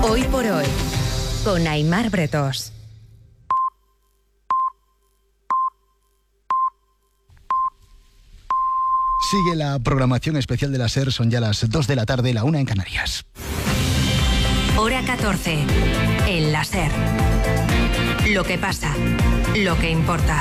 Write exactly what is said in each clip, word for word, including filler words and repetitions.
Hoy por hoy, con Aimar Bretos. Sigue la programación especial de la SER, son ya las dos de la tarde, la una en Canarias. Hora catorce, en la SER. Lo que pasa, lo que importa.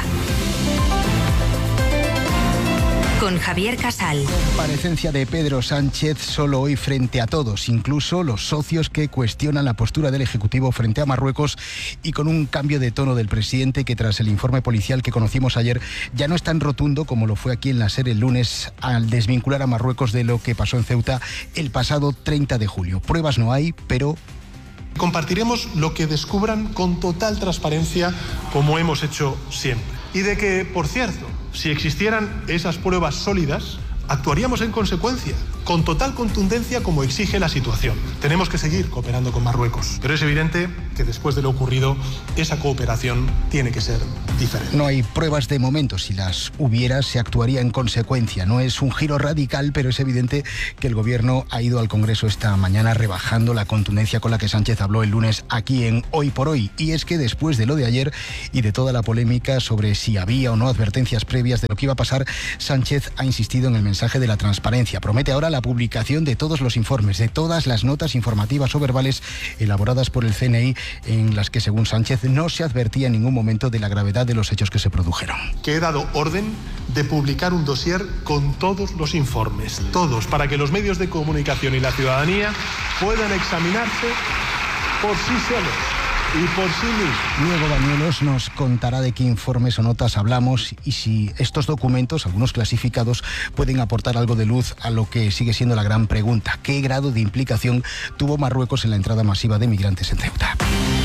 Con Javier Casal. Comparecencia de Pedro Sánchez solo hoy frente a todos, incluso los socios que cuestionan la postura del Ejecutivo frente a Marruecos, y con un cambio de tono del presidente que tras el informe policial que conocimos ayer ya no es tan rotundo como lo fue aquí en la SER el lunes al desvincular a Marruecos de lo que pasó en Ceuta el pasado treinta de julio. Pruebas no hay, pero... Compartiremos lo que descubran con total transparencia, como hemos hecho siempre. Y de que, por cierto, si existieran esas pruebas sólidas, actuaríamos en consecuencia, con total contundencia como exige la situación. Tenemos que seguir cooperando con Marruecos, pero es evidente que después de lo ocurrido, esa cooperación tiene que ser diferente. No hay pruebas de momento. Si las hubiera, se actuaría en consecuencia. No es un giro radical, pero es evidente que el Gobierno ha ido al Congreso esta mañana rebajando la contundencia con la que Sánchez habló el lunes aquí en Hoy por Hoy. Y es que después de lo de ayer y de toda la polémica sobre si había o no advertencias previas de lo que iba a pasar, Sánchez ha insistido en el mensaje de la transparencia. Promete ahora la publicación de todos los informes, de todas las notas informativas o verbales elaboradas por el C N I, en las que, según Sánchez, no se advertía en ningún momento de la gravedad de los hechos que se produjeron. Que he dado orden de publicar un dossier con todos los informes, todos, para que los medios de comunicación y la ciudadanía puedan examinarse por sí solos y por sí mismos. Luego Bañuelos nos contará de qué informes o notas hablamos y si estos documentos, algunos clasificados, pueden aportar algo de luz a lo que sigue siendo la gran pregunta: ¿qué grado de implicación tuvo Marruecos en la entrada masiva de migrantes en Ceuta?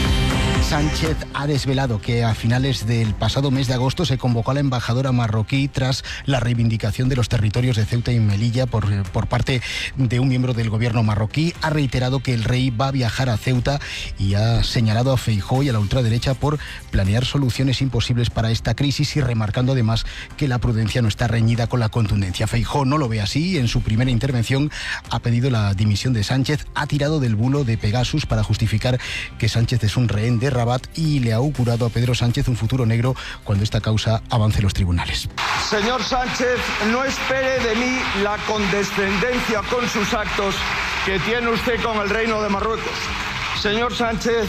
Sánchez ha desvelado que a finales del pasado mes de agosto se convocó a la embajadora marroquí tras la reivindicación de los territorios de Ceuta y Melilla por, por parte de un miembro del gobierno marroquí. Ha reiterado que el rey va a viajar a Ceuta y ha señalado a Feijóo y a la ultraderecha por planear soluciones imposibles para esta crisis, y remarcando además que la prudencia no está reñida con la contundencia. Feijóo no lo ve así. En su primera intervención ha pedido la dimisión de Sánchez, ha tirado del bulo de Pegasus para justificar que Sánchez es un rehén de Rabat y le ha augurado a Pedro Sánchez un futuro negro cuando esta causa avance en los tribunales. Señor Sánchez, no espere de mí la condescendencia con sus actos que tiene usted con el Reino de Marruecos. Señor Sánchez,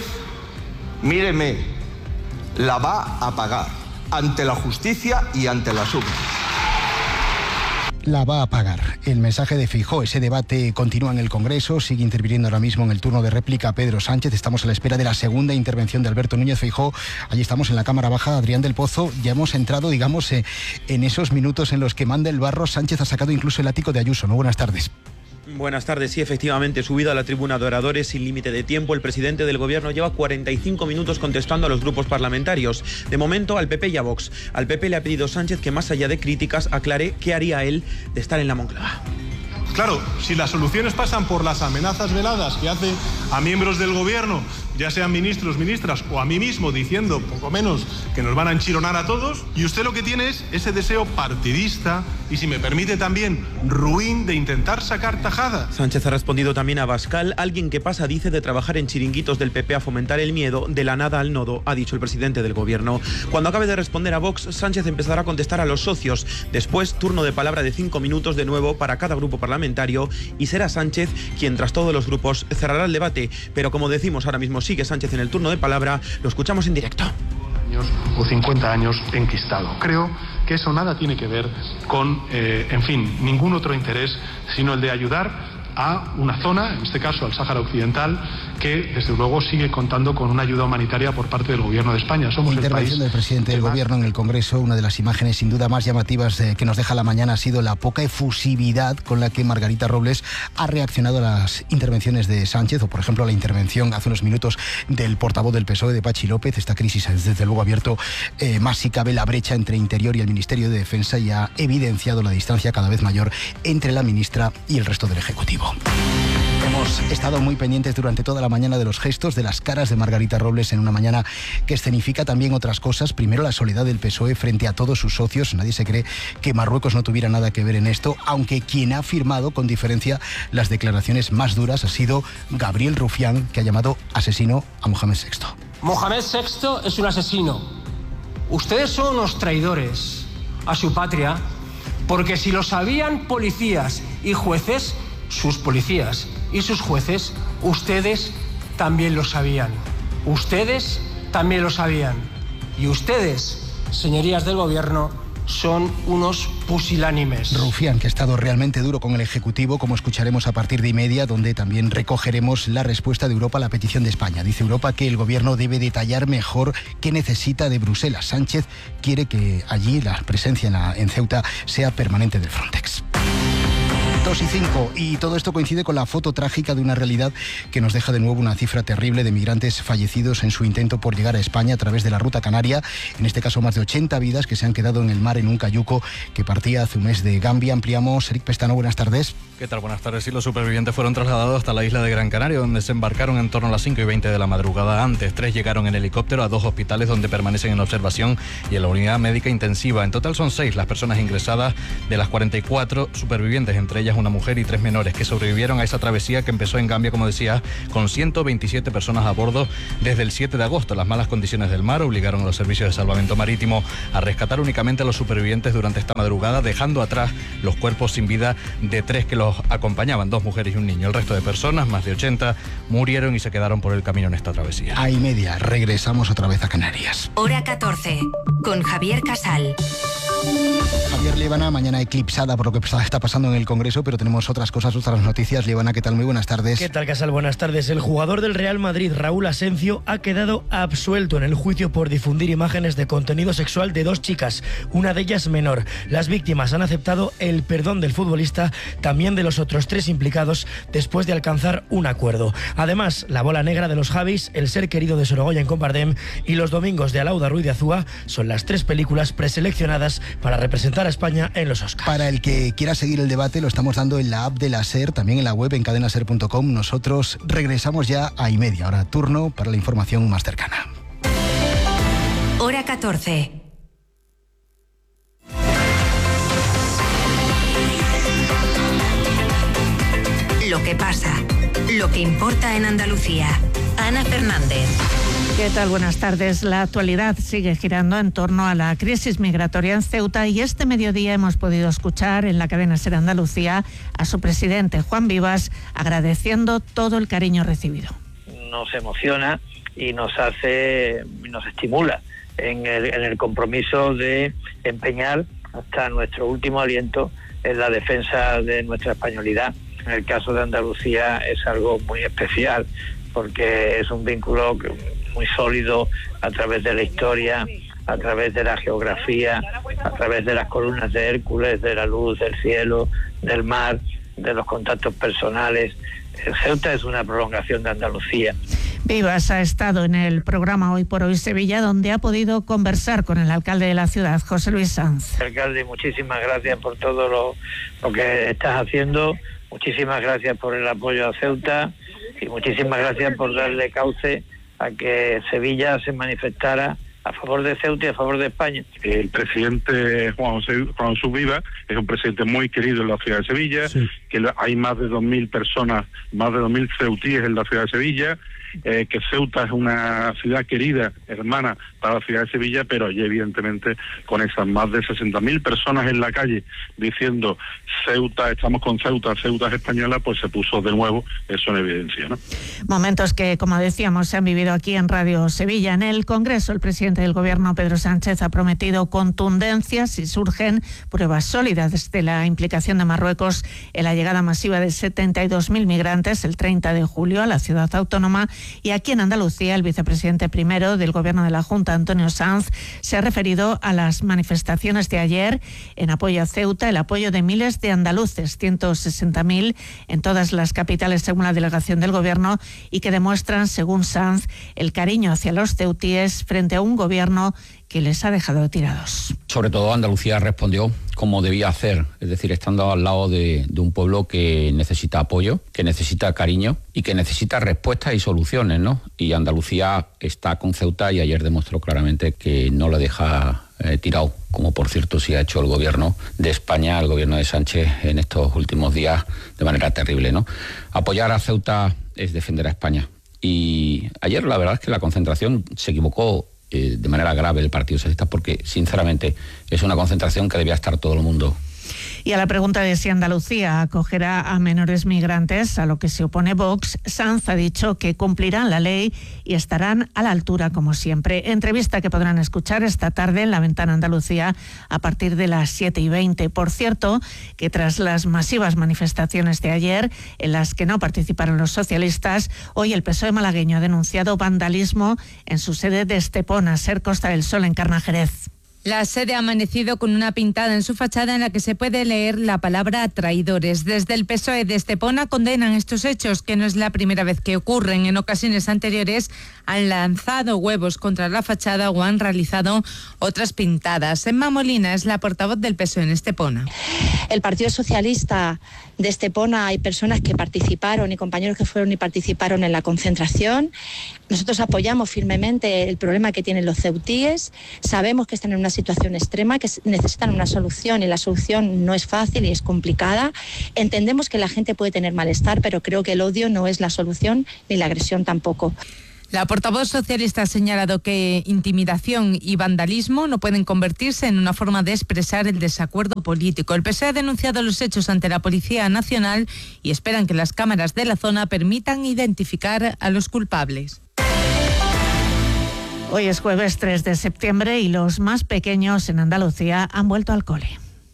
míreme, la va a pagar ante la justicia y ante la suma. La va a pagar. El mensaje de Feijóo. Ese debate continúa en el Congreso, sigue interviniendo ahora mismo en el turno de réplica Pedro Sánchez. Estamos a la espera de la segunda intervención de Alberto Núñez Feijóo. Allí estamos en la Cámara Baja. Adrián del Pozo, ya hemos entrado, digamos, eh, en esos minutos en los que manda el barro. Sánchez ha sacado incluso el ático de Ayuso, ¿no? Buenas tardes. Buenas tardes. Sí, efectivamente, subido a la tribuna de oradores sin límite de tiempo, el presidente del Gobierno lleva cuarenta y cinco minutos contestando a los grupos parlamentarios. De momento, al P P y a Vox. Al P P le ha pedido Sánchez que, más allá de críticas, aclare qué haría él de estar en la Moncloa. Claro, si las soluciones pasan por las amenazas veladas que hace a miembros del Gobierno, ya sean ministros, ministras o a mí mismo, diciendo poco menos que nos van a enchironar a todos, y usted lo que tiene es ese deseo partidista y, si me permite también, ruin de intentar sacar tajada. Sánchez ha respondido también a Bascal. Alguien que pasa, dice, de trabajar en chiringuitos del P P a fomentar el miedo, de la nada al nodo, ha dicho el presidente del Gobierno. Cuando acabe de responder a Vox, Sánchez empezará a contestar a los socios. Después, turno de palabra de cinco minutos de nuevo para cada grupo parlamentario, y será Sánchez quien, tras todos los grupos, cerrará el debate. Pero, como decimos, ahora mismo sigue Sánchez en el turno de palabra. Lo escuchamos en directo. O cincuenta años enquistado. Creo que eso nada tiene que ver con, eh, en fin, ningún otro interés, sino el de ayudar a una zona, en este caso al Sáhara Occidental, que desde luego sigue contando con una ayuda humanitaria por parte del Gobierno de España. Somos Intervención el país del presidente del Gobierno en el Congreso. Una de las imágenes sin duda más llamativas eh, que nos deja la mañana ha sido la poca efusividad con la que Margarita Robles ha reaccionado a las intervenciones de Sánchez, o por ejemplo a la intervención hace unos minutos del portavoz del P S O E, de Pachi López. Esta crisis ha desde luego abierto eh, más si cabe la brecha entre Interior y el Ministerio de Defensa, y ha evidenciado la distancia cada vez mayor entre la ministra y el resto del Ejecutivo. Hemos estado muy pendientes durante toda la mañana de los gestos, de las caras de Margarita Robles en una mañana que escenifica también otras cosas. Primero, la soledad del P S O E frente a todos sus socios. Nadie se cree que Marruecos no tuviera nada que ver en esto, aunque quien ha firmado con diferencia las declaraciones más duras ha sido Gabriel Rufián, que ha llamado asesino a Mohamed sexto. Mohamed sexto es un asesino. Ustedes son unos traidores a su patria, porque si lo sabían policías y jueces, sus policías y sus jueces, ustedes también lo sabían. Ustedes también lo sabían. Y ustedes, señorías del gobierno, son unos pusilánimes. Rufián, que ha estado realmente duro con el Ejecutivo, como escucharemos a partir de y media, donde también recogeremos la respuesta de Europa a la petición de España. Dice Europa que el gobierno debe detallar mejor qué necesita de Bruselas. Sánchez quiere que allí la presencia en, la, en Ceuta sea permanente del Frontex. dos y cinco, y todo esto coincide con la foto trágica de una realidad que nos deja de nuevo una cifra terrible de migrantes fallecidos en su intento por llegar a España a través de la ruta canaria. En este caso, más de ochenta vidas que se han quedado en el mar en un cayuco que partía hace un mes de Gambia. Ampliamos. Eric Pestano, buenas tardes. ¿Qué tal? Buenas tardes. Sí, los supervivientes fueron trasladados hasta la isla de Gran Canaria, donde se embarcaron en torno a las cinco y veinte de la madrugada. Antes, tres llegaron en helicóptero a dos hospitales donde permanecen en observación y en la unidad médica intensiva. En total son seis las personas ingresadas, de las cuarenta y cuatro supervivientes, entre ellas una mujer y tres menores, que sobrevivieron a esa travesía que empezó en Gambia, como decía, con ciento veintisiete personas a bordo desde el siete de agosto. Las malas condiciones del mar obligaron a los servicios de salvamento marítimo a rescatar únicamente a los supervivientes durante esta madrugada, dejando atrás los cuerpos sin vida de tres que los acompañaban, dos mujeres y un niño. El resto de personas, más de ochenta, murieron y se quedaron por el camino en esta travesía. A y media, regresamos otra vez a Canarias. Hora catorce, con Javier Casal. Javier, Líbana, mañana eclipsada por lo que está pasando en el Congreso, pero tenemos otras cosas, otras noticias. Líbana, ¿qué tal? Muy buenas tardes. ¿Qué tal, Casal? Buenas tardes. El jugador del Real Madrid, Raúl Asencio, ha quedado absuelto en el juicio por difundir imágenes de contenido sexual de dos chicas, una de ellas menor. Las víctimas han aceptado el perdón del futbolista, también de los otros tres implicados, después de alcanzar un acuerdo. Además, La bola negra de los Javis, El ser querido de Sorogoyen con Bardem y Los domingos de Alauda Ruiz de Azúa son las tres películas preseleccionadas para representar a España en los Oscars. Para el que quiera seguir el debate, lo estamos dando en la app de la SER, también en la web en cadena ser punto com. Nosotros regresamos ya a y media. Ahora turno para la información más cercana. Hora catorce. Lo que pasa, lo que importa en Andalucía. Ana Fernández. ¿Qué tal? Buenas tardes. La actualidad sigue girando en torno a la crisis migratoria en Ceuta y este mediodía hemos podido escuchar en la cadena SER Andalucía a su presidente, Juan Vivas, agradeciendo todo el cariño recibido. Nos emociona y nos hace, nos estimula en el, en el compromiso de empeñar hasta nuestro último aliento en la defensa de nuestra españolidad. En el caso de Andalucía es algo muy especial porque es un vínculo muy sólido a través de la historia, a través de la geografía, a través de las columnas de Hércules, de la luz, del cielo, del mar, de los contactos personales. Ceuta es una prolongación de Andalucía. Vivas ha estado en el programa Hoy por Hoy Sevilla, donde ha podido conversar con el alcalde de la ciudad, José Luis Sanz. Alcalde, muchísimas gracias por todo lo, lo que estás haciendo, muchísimas gracias por el apoyo a Ceuta y muchísimas gracias por darle cauce a que Sevilla se manifestara a favor de Ceuta y a favor de España. El presidente Juan Jesús Vivas es un presidente muy querido en la ciudad de Sevilla, sí. Que hay más de dos mil personas, más de dos mil ceutíes en la ciudad de Sevilla, eh, que Ceuta es una ciudad querida, hermana para la ciudad de Sevilla, pero allí evidentemente con esas más de sesenta mil personas en la calle diciendo Ceuta, estamos con Ceuta, Ceuta es española, pues se puso de nuevo eso en evidencia, ¿no? Momentos que, como decíamos, se han vivido aquí en Radio Sevilla. En el Congreso, el presidente del Gobierno, Pedro Sánchez, ha prometido contundencia si surgen pruebas sólidas de la implicación de Marruecos en la llegada masiva de setenta y dos mil migrantes el treinta de julio a la ciudad autónoma. Y aquí en Andalucía, el vicepresidente primero del Gobierno de la Junta, Antonio Sanz, se ha referido a las manifestaciones de ayer en apoyo a Ceuta, el apoyo de miles de andaluces, ciento sesenta mil en todas las capitales según la delegación del Gobierno, y que demuestran, según Sanz, el cariño hacia los ceutíes frente a un Gobierno que les ha dejado tirados. Sobre todo Andalucía respondió como debía hacer, es decir, estando al lado de, de un pueblo que necesita apoyo, que necesita cariño y que necesita respuestas y soluciones, ¿no? Y Andalucía está con Ceuta y ayer demostró claramente que no la deja eh, tirado, como por cierto sí ha hecho el gobierno de España, el gobierno de Sánchez en estos últimos días de manera terrible, ¿no? Apoyar a Ceuta es defender a España. Y ayer la verdad es que la concentración se equivocó eh, de manera grave el Partido Socialista, porque sinceramente es una concentración que debía estar todo el mundo. Y a la pregunta de si Andalucía acogerá a menores migrantes, a lo que se opone Vox, Sanz ha dicho que cumplirán la ley y estarán a la altura como siempre. Entrevista que podrán escuchar esta tarde en La Ventana Andalucía a partir de las siete y veinte. Por cierto, que tras las masivas manifestaciones de ayer, en las que no participaron los socialistas, hoy el P S O E malagueño ha denunciado vandalismo en su sede de Estepona, Ser Costa del Sol, en Carnajerez. La sede ha amanecido con una pintada en su fachada en la que se puede leer la palabra traidores. Desde el P S O E de Estepona condenan estos hechos, que no es la primera vez que ocurren. En ocasiones anteriores han lanzado huevos contra la fachada o han realizado otras pintadas. Emma Molina es la portavoz del P S O E en Estepona. El Partido Socialista de Estepona, hay personas que participaron y compañeros que fueron y participaron en la concentración. Nosotros apoyamos firmemente el problema que tienen los ceutíes. Sabemos que están en una situación extrema, que necesitan una solución y la solución no es fácil y es complicada. Entendemos que la gente puede tener malestar, pero creo que el odio no es la solución ni la agresión tampoco. La portavoz socialista ha señalado que intimidación y vandalismo no pueden convertirse en una forma de expresar el desacuerdo político. El P S O E ha denunciado los hechos ante la Policía Nacional y esperan que las cámaras de la zona permitan identificar a los culpables. Hoy es jueves tres de septiembre y los más pequeños en Andalucía han vuelto al cole.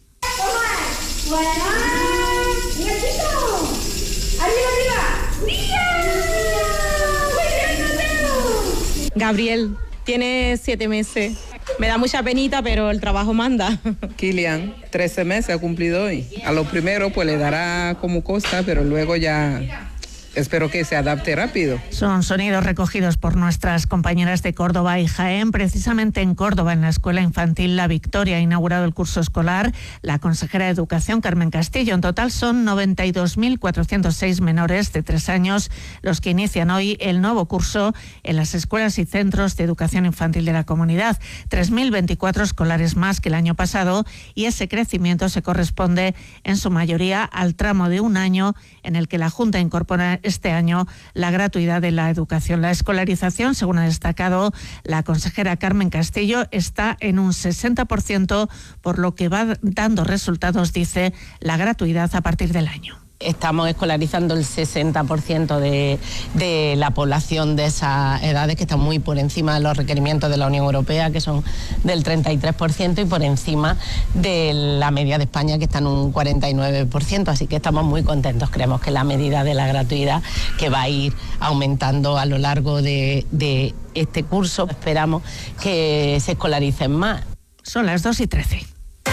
Gabriel, tiene siete meses. Me da mucha penita, pero el trabajo manda. Kilian, trece meses ha cumplido hoy. A lo primero pues le dará como cosa, pero luego ya espero que se adapte rápido. Son sonidos recogidos por nuestras compañeras de Córdoba y Jaén. Precisamente en Córdoba, en la Escuela Infantil La Victoria, ha inaugurado el curso escolar la consejera de Educación, Carmen Castillo. En total son noventa y dos mil cuatrocientos seis menores de tres años los que inician hoy el nuevo curso en las escuelas y centros de educación infantil de la comunidad. tres mil veinticuatro escolares más que el año pasado, y ese crecimiento se corresponde en su mayoría al tramo de un año en el que la Junta incorpora este año la gratuidad de la educación. La escolarización, según ha destacado la consejera Carmen Castillo, está en un sesenta por ciento, por lo que va dando resultados, dice, la gratuidad a partir del año. Estamos escolarizando el sesenta por ciento de, de la población de esas edades, que están muy por encima de los requerimientos de la Unión Europea, que son del treinta y tres por ciento, y por encima de la media de España, que está en un cuarenta y nueve por ciento. Así que estamos muy contentos. Creemos que la medida de la gratuidad, que va a ir aumentando a lo largo de, de este curso, esperamos que se escolaricen más. Son las dos y trece.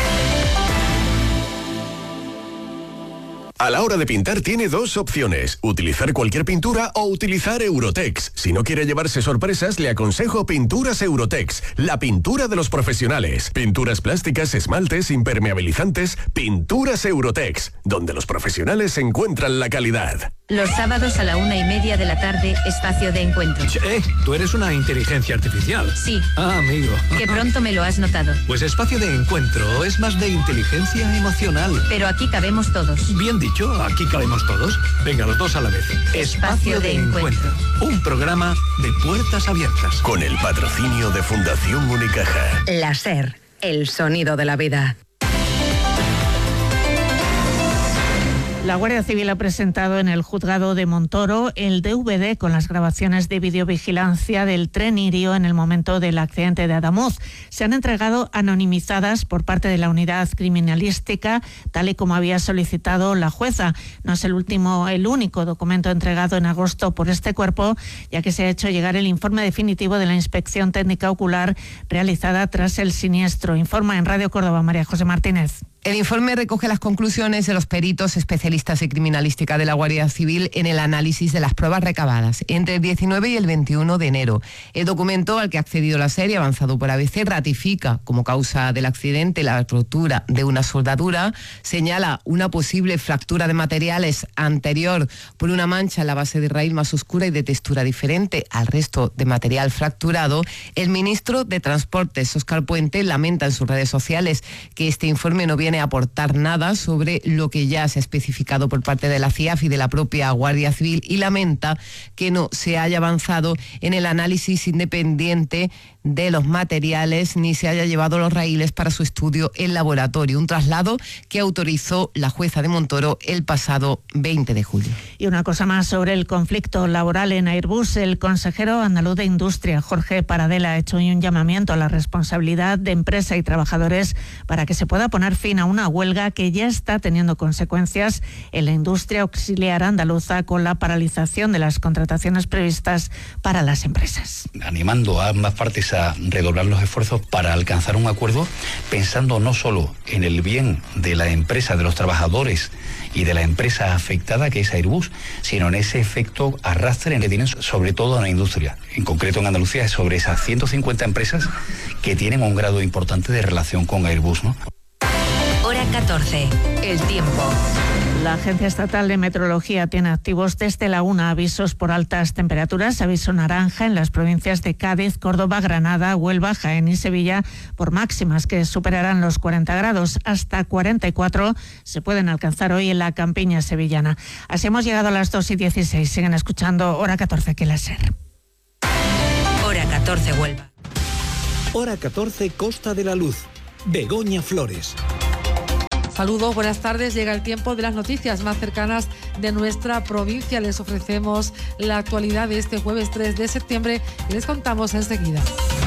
A la hora de pintar tiene dos opciones, utilizar cualquier pintura o utilizar Eurotex. Si no quiere llevarse sorpresas, le aconsejo Pinturas Eurotex, la pintura de los profesionales. Pinturas plásticas, esmaltes, impermeabilizantes, Pinturas Eurotex, donde los profesionales encuentran la calidad. Los sábados a la una y media de la tarde, espacio de encuentro. Eh, tú eres una inteligencia artificial. Sí. Ah, amigo. Que pronto me lo has notado. Pues espacio de encuentro es más de inteligencia emocional. Pero aquí cabemos todos. Bien dicho, aquí cabemos todos. Venga, los dos a la vez. Espacio, espacio de, de encuentro. encuentro. Un programa de puertas abiertas. Con el patrocinio de Fundación Unicaja. La SER, el sonido de la vida. La Guardia Civil ha presentado en el juzgado de Montoro el D V D con las grabaciones de videovigilancia del tren Irio en el momento del accidente de Adamuz. Se han entregado anonimizadas por parte de la unidad criminalística, tal y como había solicitado la jueza. No es el último, el único documento entregado en agosto por este cuerpo, ya que se ha hecho llegar el informe definitivo de la inspección técnica ocular realizada tras el siniestro. Informa en Radio Córdoba María José Martínez. El informe recoge las conclusiones de los peritos especializados Especialistas en Criminalística de la Guardia Civil en el análisis de las pruebas recabadas entre el diecinueve y el veintiuno de enero. El documento al que ha accedido la SER y avanzado por A B C ratifica como causa del accidente la rotura de una soldadura, señala una posible fractura de materiales anterior por una mancha en la base de raíz más oscura y de textura diferente al resto de material fracturado. El ministro de Transportes, Óscar Puente, lamenta en sus redes sociales que este informe no viene a aportar nada sobre lo que ya se ha especificado por parte de la C I A F y de la propia Guardia Civil, y lamenta que no se haya avanzado en el análisis independiente de los materiales ni se haya llevado los raíles para su estudio en laboratorio, un traslado que autorizó la jueza de Montoro el pasado veinte de julio. Y una cosa más sobre el conflicto laboral en Airbus. El consejero andaluz de Industria, Jorge Paradela, ha hecho hoy un llamamiento a la responsabilidad de empresa y trabajadores para que se pueda poner fin a una huelga que ya está teniendo consecuencias en la industria auxiliar andaluza con la paralización de las contrataciones previstas para las empresas. Animando a ambas partes a redoblar los esfuerzos para alcanzar un acuerdo, pensando no solo en el bien de la empresa, de los trabajadores y de la empresa afectada, que es Airbus, sino en ese efecto arrastre que tienen sobre todo en la industria. En concreto en Andalucía, sobre esas ciento cincuenta empresas que tienen un grado importante de relación con Airbus, ¿no? Hora catorce, el tiempo. La Agencia Estatal de Meteorología tiene activos desde la una avisos por altas temperaturas, aviso naranja en las provincias de Cádiz, Córdoba, Granada, Huelva, Jaén y Sevilla por máximas que superarán los cuarenta grados. Hasta cuarenta y cuatro se pueden alcanzar hoy en la campiña sevillana. Así hemos llegado a las dos y dieciséis. Siguen escuchando Hora catorce, que la SER. Hora catorce, Huelva. Hora catorce, Costa de la Luz. Begoña Flores. Saludos, buenas tardes. Llega el tiempo de las noticias más cercanas de nuestra provincia. Les ofrecemos la actualidad de este jueves tres de septiembre y les contamos enseguida.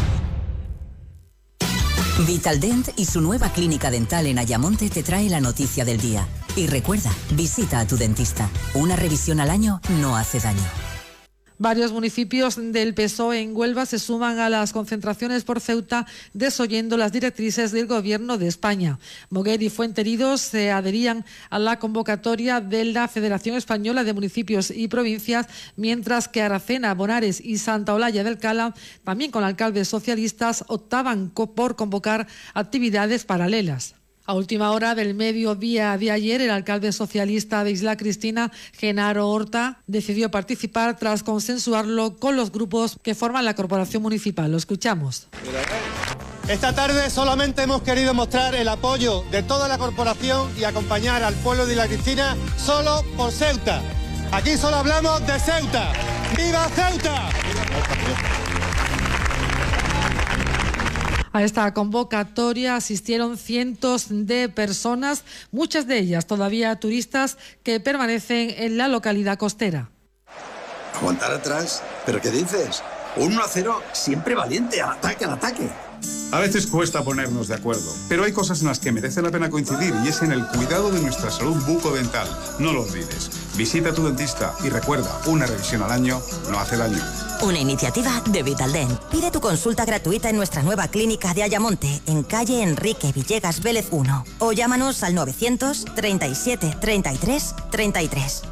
Vitaldent y su nueva clínica dental en Ayamonte te trae la noticia del día. Y recuerda, visita a tu dentista. Una revisión al año no hace daño. Varios municipios del P S O E en Huelva se suman a las concentraciones por Ceuta, desoyendo las directrices del Gobierno de España. Moguer y Fuenteridos se adherían a la convocatoria de la Federación Española de Municipios y Provincias, mientras que Aracena, Bonares y Santa Olalla del Cala, también con alcaldes socialistas, optaban por convocar actividades paralelas. A última hora del mediodía de ayer, el alcalde socialista de Isla Cristina, Genaro Horta, decidió participar tras consensuarlo con los grupos que forman la corporación municipal. Lo escuchamos. Esta tarde solamente hemos querido mostrar el apoyo de toda la corporación y acompañar al pueblo de Isla Cristina solo por Ceuta. Aquí solo hablamos de Ceuta. ¡Viva Ceuta! A esta convocatoria asistieron cientos de personas, muchas de ellas todavía turistas que permanecen en la localidad costera. Aguantar atrás, ¿pero qué dices? Un uno a cero siempre valiente, al ataque, al ataque. A veces cuesta ponernos de acuerdo, pero hay cosas en las que merece la pena coincidir y es en el cuidado de nuestra salud bucodental. No lo olvides. Visita a tu dentista y recuerda, una revisión al año no hace daño. Una iniciativa de Vitaldent. Pide tu consulta gratuita en nuestra nueva clínica de Ayamonte, en calle Enrique Villegas Vélez uno. O llámanos al novecientos treinta y siete treinta y tres treinta y tres.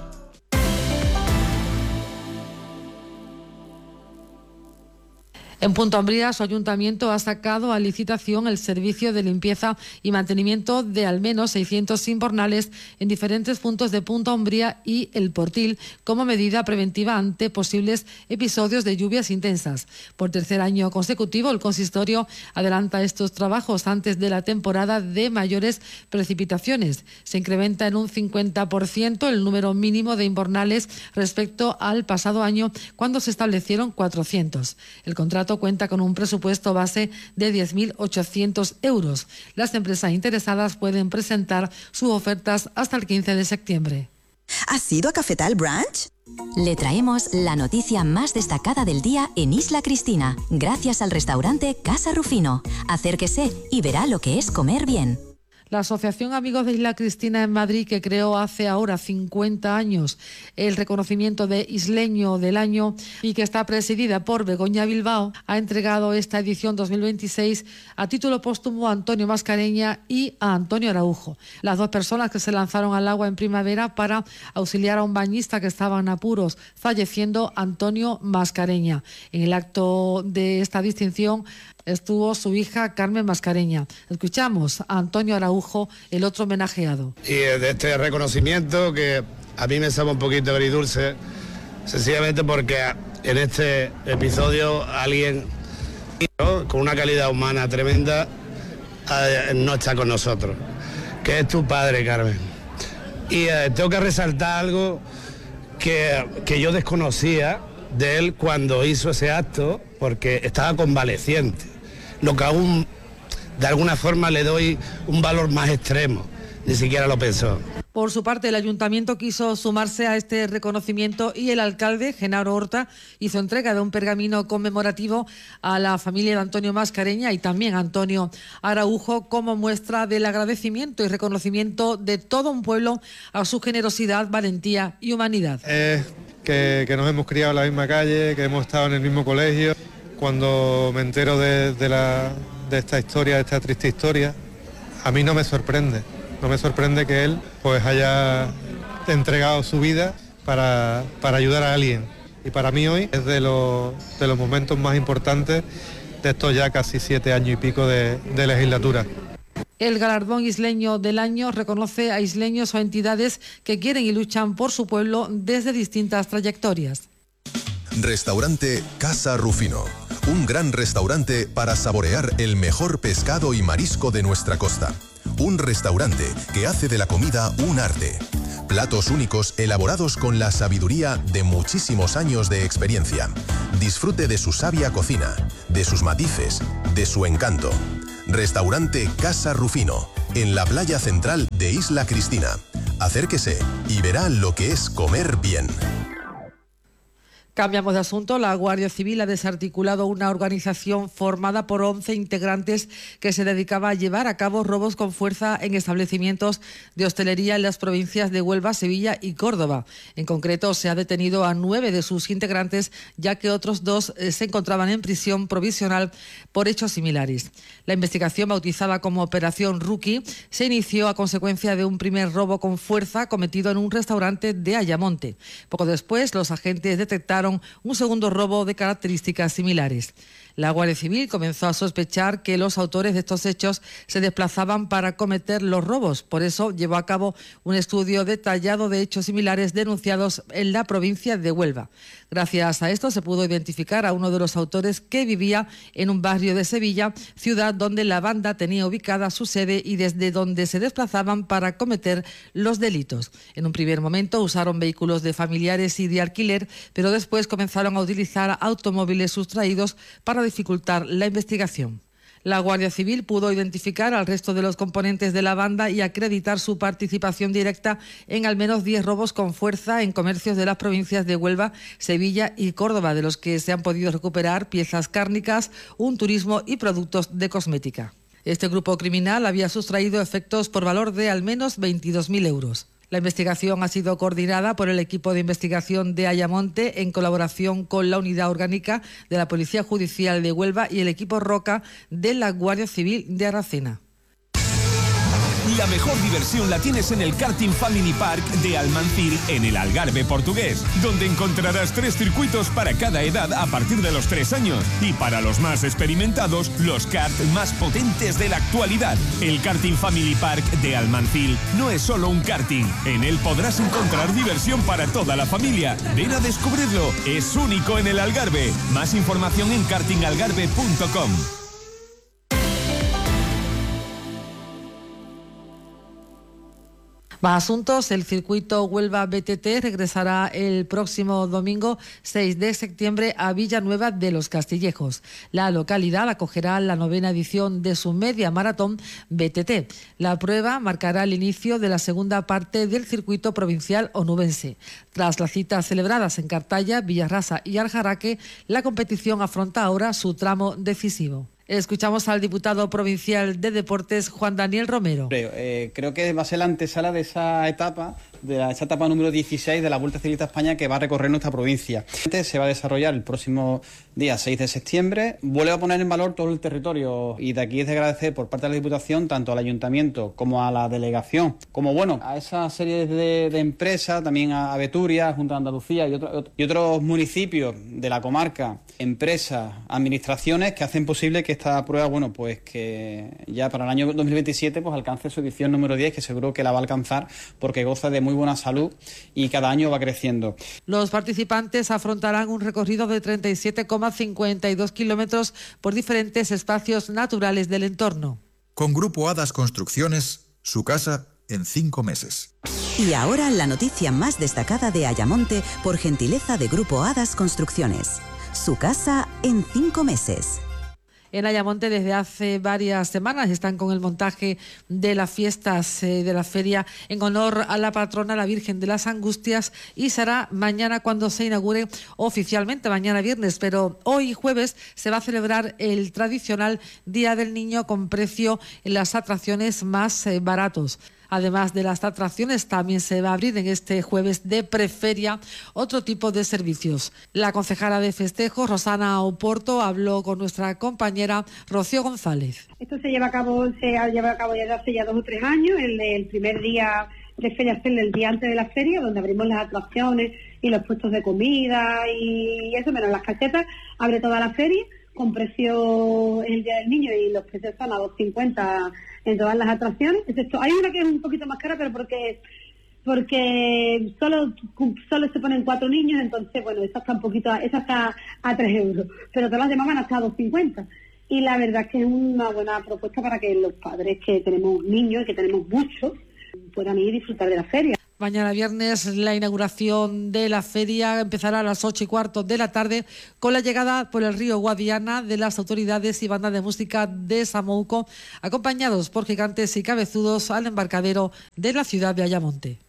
En Punta Umbría, su ayuntamiento ha sacado a licitación el servicio de limpieza y mantenimiento de al menos seiscientos invernales en diferentes puntos de Punta Umbría y El Portil, como medida preventiva ante posibles episodios de lluvias intensas. Por tercer año consecutivo, el consistorio adelanta estos trabajos antes de la temporada de mayores precipitaciones. Se incrementa en un cincuenta por ciento el número mínimo de invernales respecto al pasado año, cuando se establecieron cuatrocientos. El contrato cuenta con un presupuesto base de diez mil ochocientos euros. Las empresas interesadas pueden presentar sus ofertas hasta el quince de septiembre. ¿Has ido a Cafetal Branch? Le traemos la noticia más destacada del día en Isla Cristina, gracias al restaurante Casa Rufino. Acérquese y verá lo que es comer bien. La Asociación Amigos de Isla Cristina en Madrid, que creó hace ahora cincuenta años el reconocimiento de Isleño del Año y que está presidida por Begoña Bilbao, ha entregado esta edición dos mil veintiséis a título póstumo a Antonio Mascareña y a Antonio Araujo, las dos personas que se lanzaron al agua en primavera para auxiliar a un bañista que estaba en apuros, falleciendo Antonio Mascareña. En el acto de esta distinción estuvo su hija Carmen Mascareña. Escuchamos a Antonio Araujo, el otro homenajeado. Y de este reconocimiento que a mí me sabe un poquito agridulce, sencillamente porque en este episodio alguien, ¿no?, con una calidad humana tremenda no está con nosotros, que es tu padre, Carmen. Y eh, tengo que resaltar algo que, que yo desconocía de él cuando hizo ese acto, porque estaba convaleciente, lo que aún de alguna forma le doy un valor más extremo, ni siquiera lo pensó. Por su parte, el ayuntamiento quiso sumarse a este reconocimiento y el alcalde, Genaro Horta, hizo entrega de un pergamino conmemorativo a la familia de Antonio Mascareña y también a Antonio Araujo como muestra del agradecimiento y reconocimiento de todo un pueblo a su generosidad, valentía y humanidad. Eh, que, que nos hemos criado en la misma calle, que hemos estado en el mismo colegio. Cuando me entero de, de, la, de esta historia, de esta triste historia, a mí no me sorprende. No me sorprende que él pues haya entregado su vida para, para ayudar a alguien. Y para mí hoy es de los, de los momentos más importantes de estos ya casi siete años y pico de, de legislatura. El galardón isleño del año reconoce a isleños o entidades que quieren y luchan por su pueblo desde distintas trayectorias. Restaurante Casa Rufino. Un gran restaurante para saborear el mejor pescado y marisco de nuestra costa. Un restaurante que hace de la comida un arte. Platos únicos elaborados con la sabiduría de muchísimos años de experiencia. Disfrute de su sabia cocina, de sus matices, de su encanto. Restaurante Casa Rufino, en la playa central de Isla Cristina. Acérquese y verá lo que es comer bien. Cambiamos de asunto. La Guardia Civil ha desarticulado una organización formada por once integrantes que se dedicaba a llevar a cabo robos con fuerza en establecimientos de hostelería en las provincias de Huelva, Sevilla y Córdoba. En concreto, se ha detenido a nueve de sus integrantes, ya que otros dos eh, se encontraban en prisión provisional por hechos similares. La investigación, bautizada como Operación Rookie, se inició a consecuencia de un primer robo con fuerza cometido en un restaurante de Ayamonte. Poco después, los agentes detectaron un segundo robo de características similares. La Guardia Civil comenzó a sospechar que los autores de estos hechos se desplazaban para cometer los robos. Por eso llevó a cabo un estudio detallado de hechos similares denunciados en la provincia de Huelva. Gracias a esto se pudo identificar a uno de los autores que vivía en un barrio de Sevilla, ciudad donde la banda tenía ubicada su sede y desde donde se desplazaban para cometer los delitos. En un primer momento usaron vehículos de familiares y de alquiler, pero después comenzaron a utilizar automóviles sustraídos para dificultar la investigación. La Guardia Civil pudo identificar al resto de los componentes de la banda y acreditar su participación directa en al menos diez robos con fuerza en comercios de las provincias de Huelva, Sevilla y Córdoba, de los que se han podido recuperar piezas cárnicas, un turismo y productos de cosmética. Este grupo criminal había sustraído efectos por valor de al menos veintidós mil euros. La investigación ha sido coordinada por el equipo de investigación de Ayamonte en colaboración con la Unidad Orgánica de la Policía Judicial de Huelva y el equipo Roca de la Guardia Civil de Aracena. La mejor diversión la tienes en el Karting Family Park de Almancir en el Algarve portugués, donde encontrarás tres circuitos para cada edad a partir de los tres años y para los más experimentados, los karts más potentes de la actualidad. El Karting Family Park de Almancir no es solo un karting, en él podrás encontrar diversión para toda la familia. Ven a descubrirlo, es único en el Algarve. Más información en karting algarve punto com. Más asuntos. El circuito Huelva B T T regresará el próximo domingo seis de septiembre a Villanueva de los Castillejos. La localidad acogerá la novena edición de su media maratón B T T. La prueba marcará el inicio de la segunda parte del circuito provincial onubense. Tras las citas celebradas en Cartaya, Villarrasa y Aljaraque, la competición afronta ahora su tramo decisivo. Escuchamos al diputado provincial de Deportes, Juan Daniel Romero. Creo, eh, creo que va a ser la antesala de esa etapa, de la, esa etapa número dieciséis de la Vuelta Ciclista a España que va a recorrer nuestra provincia. Se va a desarrollar el próximo día seis de septiembre. Vuelve a poner en valor todo el territorio y de aquí es de agradecer por parte de la Diputación tanto al Ayuntamiento como a la Delegación, como bueno, a esa serie de, de empresas, también a, a Beturia, Junta de Andalucía y, otro, y otros municipios de la comarca, empresas, administraciones que hacen posible que esta prueba, bueno, pues que ya para el año dos mil veintisiete pues alcance su edición número diez, que seguro que la va a alcanzar porque goza de muy buena salud y cada año va creciendo. Los participantes afrontarán un recorrido de treinta y siete coma cincuenta y dos kilómetros por diferentes espacios naturales del entorno. Con Grupo Hadas Construcciones, su casa en cinco meses. Y ahora la noticia más destacada de Ayamonte por gentileza de Grupo Hadas Construcciones. Su casa en cinco meses. En Ayamonte desde hace varias semanas están con el montaje de las fiestas eh, de la feria en honor a la patrona, la Virgen de las Angustias, y será mañana cuando se inaugure oficialmente, mañana viernes, pero hoy jueves se va a celebrar el tradicional Día del Niño con precio en las atracciones más eh, baratos. Además de las atracciones, también se va a abrir en este jueves de preferia otro tipo de servicios. La concejala de festejos, Rosana Oporto, habló con nuestra compañera Rocío González. Esto se lleva a cabo, se lleva a cabo ya hace ya dos o tres años, el, el primer día de feria, el día antes de la feria, donde abrimos las atracciones y los puestos de comida y eso, menos las casetas, abre toda la feria con precio el Día del Niño y los precios están a dos cincuenta en todas las atracciones, excepto hay una que es un poquito más cara, pero porque porque solo solo se ponen cuatro niños, entonces bueno, esa está un poquito, esa está a tres euros, pero todas las demás van hasta a dos cincuenta. Y la verdad es que es una buena propuesta para que los padres que tenemos niños, que tenemos muchos, puedan ir y disfrutar de la feria. Mañana viernes la inauguración de la feria empezará a las ocho y cuarto de la tarde con la llegada por el río Guadiana de las autoridades y bandas de música de Samouco, acompañados por gigantes y cabezudos al embarcadero de la ciudad de Ayamonte.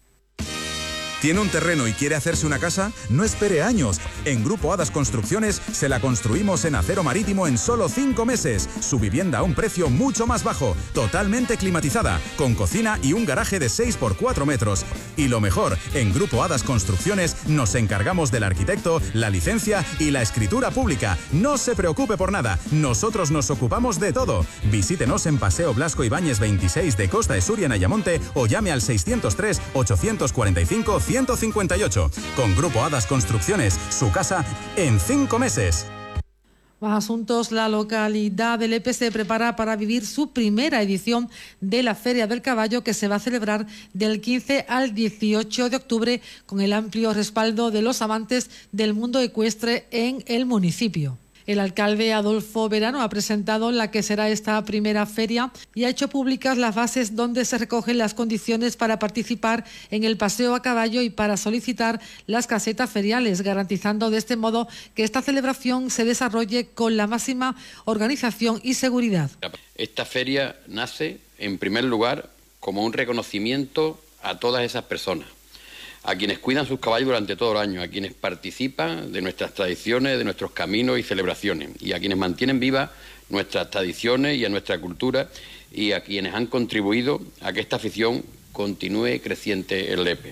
¿Tiene un terreno y quiere hacerse una casa? No espere años. En Grupo Hadas Construcciones se la construimos en acero marítimo en solo cinco meses. Su vivienda a un precio mucho más bajo, totalmente climatizada, con cocina y un garaje de seis por cuatro metros. Y lo mejor, en Grupo Hadas Construcciones nos encargamos del arquitecto, la licencia y la escritura pública. No se preocupe por nada, nosotros nos ocupamos de todo. Visítenos en Paseo Blasco Ibáñez veintiséis de Costa de Suria en Ayamonte o llame al seiscientos tres, ochocientos cuarenta y cinco, ciento cincuenta y ocho. Con Grupo Hadas Construcciones, su casa en cinco meses. Más asuntos. La localidad de Lepe se prepara para vivir su primera edición de la Feria del Caballo, que se va a celebrar del quince al dieciocho de octubre con el amplio respaldo de los amantes del mundo ecuestre en el municipio. El alcalde Adolfo Verano ha presentado la que será esta primera feria y ha hecho públicas las bases donde se recogen las condiciones para participar en el paseo a caballo y para solicitar las casetas feriales, garantizando de este modo que esta celebración se desarrolle con la máxima organización y seguridad. Esta feria nace, en primer lugar, como un reconocimiento a todas esas personas, a quienes cuidan sus caballos durante todo el año, a quienes participan de nuestras tradiciones, de nuestros caminos y celebraciones, y a quienes mantienen vivas nuestras tradiciones y a nuestra cultura, y a quienes han contribuido a que esta afición continúe creciente en Lepe.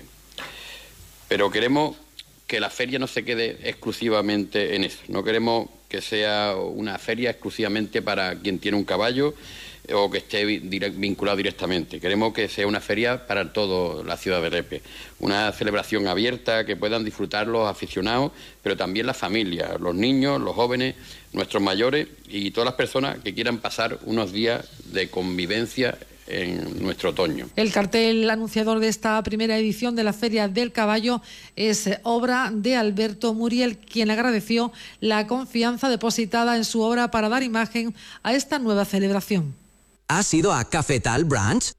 Pero queremos que la feria no se quede exclusivamente en eso, no queremos que sea una feria exclusivamente para quien tiene un caballo o que esté vinculado directamente. Queremos que sea una feria para toda la ciudad de Lepe, una celebración abierta que puedan disfrutar los aficionados, pero también las familias, los niños, los jóvenes, nuestros mayores y todas las personas que quieran pasar unos días de convivencia en nuestro otoño. El cartel anunciador de esta primera edición de la Feria del Caballo es obra de Alberto Muriel, quien agradeció la confianza depositada en su obra para dar imagen a esta nueva celebración. ¿Has ido a Cafetal Branch?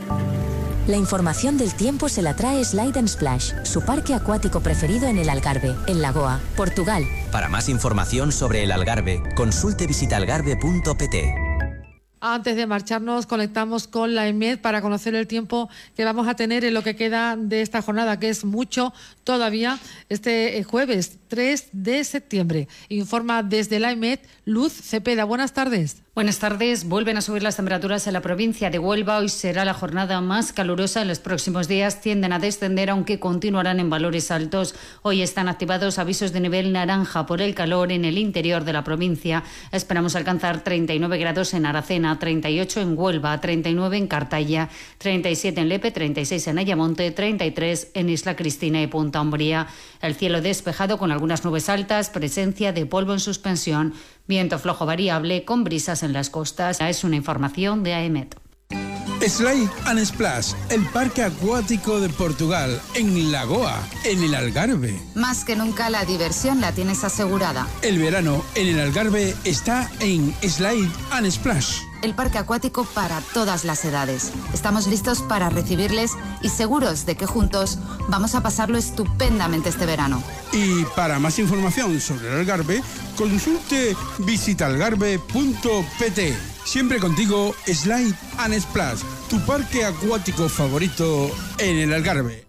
La información del tiempo se la trae Slide and Splash, su parque acuático preferido en el Algarve, en Lagoa, Portugal. Para más información sobre el Algarve, consulte visitalgarve punto p t. Antes de marcharnos, conectamos con la EMED para conocer el tiempo que vamos a tener en lo que queda de esta jornada, que es mucho todavía, este jueves tres de septiembre. Informa desde la EMED Luz Cepeda. Buenas tardes. Buenas tardes. Vuelven a subir las temperaturas en la provincia de Huelva. Hoy será la jornada más calurosa. En los próximos días tienden a descender, aunque continuarán en valores altos. Hoy están activados avisos de nivel naranja por el calor en el interior de la provincia. Esperamos alcanzar treinta y nueve grados en Aracena, treinta y ocho en Huelva, treinta y nueve en Cartaya, treinta y siete en Lepe, treinta y seis en Ayamonte, treinta y tres en Isla Cristina y Punta Umbría. El cielo despejado con algunas nubes altas, presencia de polvo en suspensión. Viento flojo variable con brisas en las costas. Es una información de A E M E T. Slide and Splash, el parque acuático de Portugal, en Lagoa, en el Algarve. Más que nunca la diversión la tienes asegurada. El verano en el Algarve está en Slide and Splash. El parque acuático para todas las edades. Estamos listos para recibirles y seguros de que juntos vamos a pasarlo estupendamente este verano. Y para más información sobre el Algarve, consulte visitalgarve punto p t. Siempre contigo, Slide and Splash, tu parque acuático favorito en el Algarve.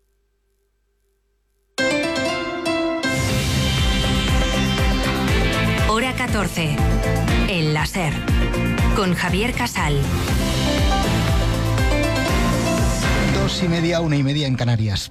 Hora catorce. El láser. Con Javier Casal. Dos y media, una y media en Canarias.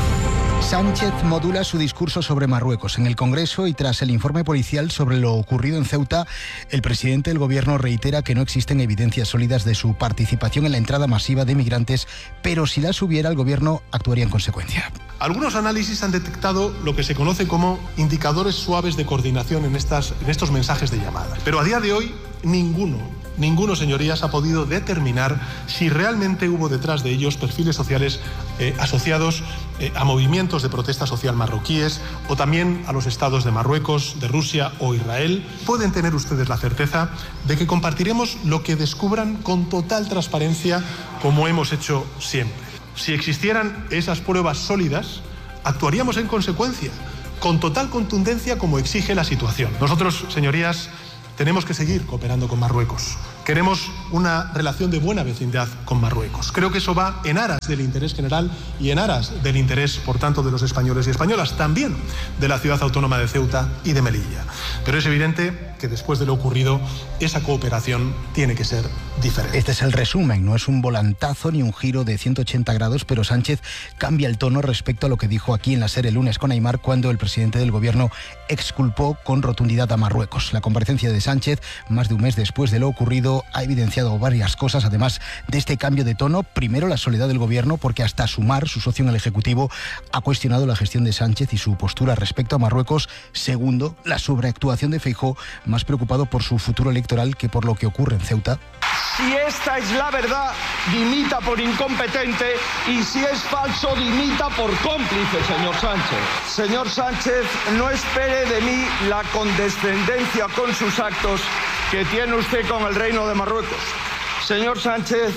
Sánchez modula su discurso sobre Marruecos en el Congreso y tras el informe policial sobre lo ocurrido en Ceuta, el presidente del Gobierno reitera que no existen evidencias sólidas de su participación en la entrada masiva de migrantes, pero si las hubiera, el Gobierno actuaría en consecuencia. Algunos análisis han detectado lo que se conoce como indicadores suaves de coordinación en, estas, en estos mensajes de llamada. Pero a día de hoy, ninguno, ninguno, señorías, ha podido determinar si realmente hubo detrás de ellos perfiles sociales eh, asociados eh, a movimientos de protesta social marroquíes o también a los estados de Marruecos, de Rusia o Israel. Pueden tener ustedes la certeza de que compartiremos lo que descubran con total transparencia, como hemos hecho siempre. Si existieran esas pruebas sólidas, actuaríamos en consecuencia, con total contundencia como exige la situación. Nosotros, señorías, tenemos que seguir cooperando con Marruecos. Queremos una relación de buena vecindad con Marruecos. Creo que eso va en aras del interés general y en aras del interés, por tanto, de los españoles y españolas, también de la ciudad autónoma de Ceuta y de Melilla. Pero es evidente que después de lo ocurrido, esa cooperación tiene que ser diferente. Este es el resumen, no es un volantazo ni un giro de ciento ochenta grados, pero Sánchez cambia el tono respecto a lo que dijo aquí en la SER el lunes con Aimar, cuando el presidente del Gobierno exculpó con rotundidad a Marruecos. La comparecencia de Sánchez, más de un mes después de lo ocurrido, ha evidenciado varias cosas, además de este cambio de tono. Primero, la soledad del Gobierno, porque hasta Sumar, su socio en el Ejecutivo, ha cuestionado la gestión de Sánchez y su postura respecto a Marruecos. Segundo, la sobreactuación de Feijóo, más preocupado por su futuro electoral que por lo que ocurre en Ceuta. Si esta es la verdad, dimita por incompetente, y si es falso, dimita por cómplice, señor Sánchez. Señor Sánchez, no espere de mí la condescendencia con sus actos que tiene usted con el Reino de Marruecos. Señor Sánchez,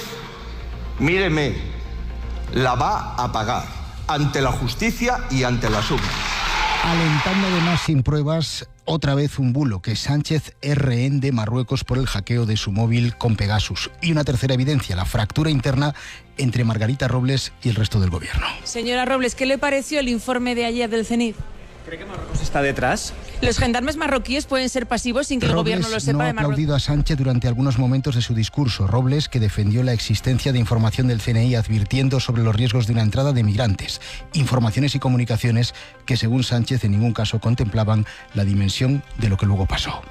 míreme, la va a pagar ante la justicia y ante las urnas. Alentando además sin pruebas otra vez un bulo, que Sánchez es rehén de Marruecos por el hackeo de su móvil con Pegasus. Y una tercera evidencia, la fractura interna entre Margarita Robles y el resto del Gobierno. Señora Robles, ¿qué le pareció el informe de ayer del CENIT? ¿Cree que Marruecos está detrás? Los gendarmes marroquíes pueden ser pasivos sin que el Robles Gobierno lo sepa no ha de Marruecos. aplaudido a Sánchez durante algunos momentos de su discurso. Robles, que defendió la existencia de información del C N I advirtiendo sobre los riesgos de una entrada de migrantes. Informaciones y comunicaciones que, según Sánchez, en ningún caso contemplaban la dimensión de lo que luego pasó.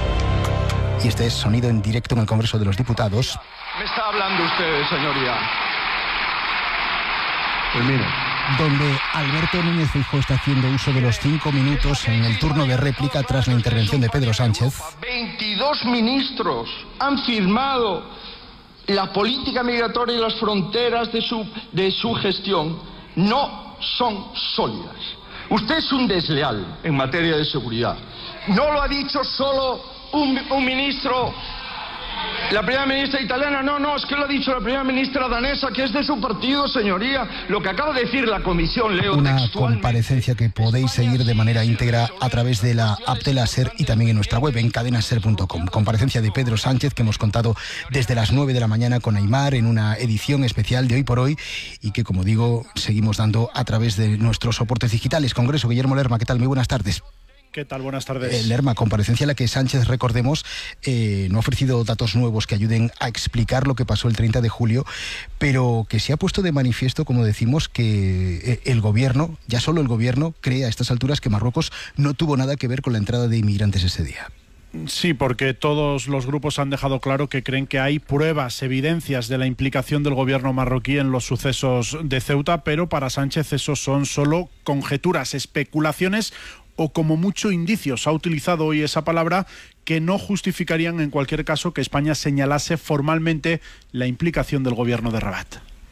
Y este es sonido en directo en el Congreso de los Diputados. Me está hablando usted, señoría. Pues mire. Donde Alberto Núñez Feijóo está haciendo uso de los cinco minutos en el turno de réplica tras la intervención de Pedro Sánchez. veintidós ministros han firmado la política migratoria y las fronteras de su, de su gestión. No son sólidas. Usted es un desleal en materia de seguridad. No lo ha dicho solo un, un ministro... La primera ministra italiana, no, no, es que lo ha dicho la primera ministra danesa, que es de su partido, señoría. Lo que acaba de decir la comisión, leo Una textualmente. comparecencia que podéis seguir de manera íntegra a través de la app de la SER y también en nuestra web en cadena ser punto com. Comparecencia de Pedro Sánchez que hemos contado desde las nueve de la mañana con Aimar en una edición especial de Hoy por Hoy y que, como digo, seguimos dando a través de nuestros soportes digitales. Congreso, Guillermo Lerma, ¿qué tal? Muy buenas tardes. ¿Qué tal? Buenas tardes. Eh, Lerma, comparecencia en la que Sánchez, recordemos, eh, no ha ofrecido datos nuevos que ayuden a explicar lo que pasó el treinta de julio, pero que se ha puesto de manifiesto, como decimos, que el gobierno, ya solo el gobierno, cree a estas alturas que Marruecos no tuvo nada que ver con la entrada de inmigrantes ese día. Sí, porque todos los grupos han dejado claro que creen que hay pruebas, evidencias de la implicación del gobierno marroquí en los sucesos de Ceuta, pero para Sánchez esos son solo conjeturas, especulaciones o como mucho indicios. Ha utilizado hoy esa palabra que no justificarían en cualquier caso que España señalase formalmente la implicación del gobierno de Rabat.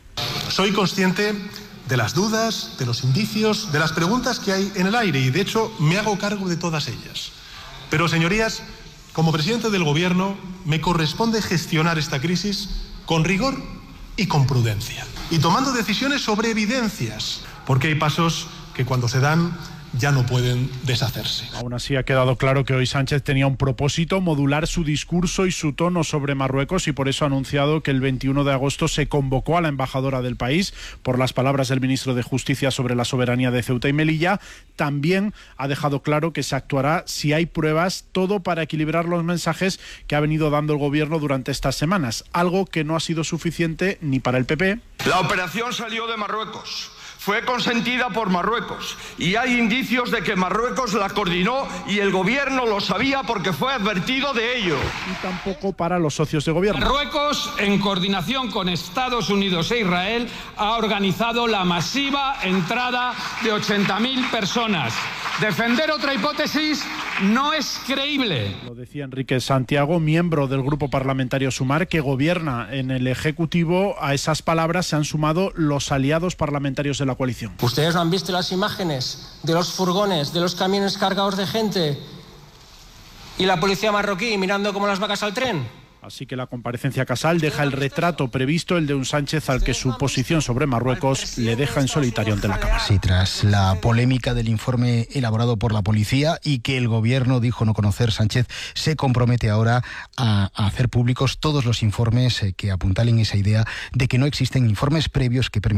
Soy consciente de las dudas, de los indicios, de las preguntas que hay en el aire y de hecho me hago cargo de todas ellas. Pero, señorías, como presidente del Gobierno, me corresponde gestionar esta crisis con rigor y con prudencia. Y tomando decisiones sobre evidencias, porque hay pasos que cuando se dan ya no pueden deshacerse. Aún así ha quedado claro que hoy Sánchez tenía un propósito: modular su discurso y su tono sobre Marruecos, y por eso ha anunciado que el veintiuno de agosto se convocó a la embajadora del país por las palabras del ministro de Justicia sobre la soberanía de Ceuta y Melilla. También ha dejado claro que se actuará si hay pruebas, todo para equilibrar los mensajes que ha venido dando el gobierno durante estas semanas, algo que no ha sido suficiente ni para el P P. La operación salió de Marruecos. Fue consentida por Marruecos y hay indicios de que Marruecos la coordinó y el gobierno lo sabía porque fue advertido de ello. Y tampoco para los socios de gobierno. Marruecos, en coordinación con Estados Unidos e Israel, ha organizado la masiva entrada de ochenta mil personas. Defender otra hipótesis no es creíble. Lo decía Enrique Santiago, miembro del grupo parlamentario Sumar, que gobierna en el Ejecutivo. A esas palabras se han sumado los aliados parlamentarios de la coalición. ¿Ustedes no han visto las imágenes de los furgones, de los camiones cargados de gente y la policía marroquí mirando como las vacas al tren? Así que la comparecencia Casal deja el retrato previsto, el de un Sánchez al que su posición sobre Marruecos le deja en solitario ante la Cámara. Sí, tras la polémica del informe elaborado por la policía y que el gobierno dijo no conocer, Sánchez se compromete ahora a, a hacer públicos todos los informes que apuntalen esa idea de que no existen informes previos que permitan